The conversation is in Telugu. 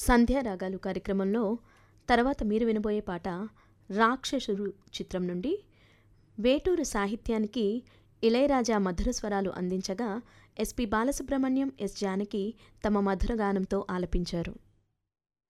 సంధ్యారాగాలు కార్యక్రమంలో తర్వాత మీరు వినబోయే పాట రాక్షసుడు చిత్రం నుండి వేటూరు సాహిత్యానికి ఇళయరాజా మధుర స్వరాలు అందించగా ఎస్పి బాలసుబ్రహ్మణ్యం, ఎస్ జానకి తమ మధుర గానంతో ఆలపించారు.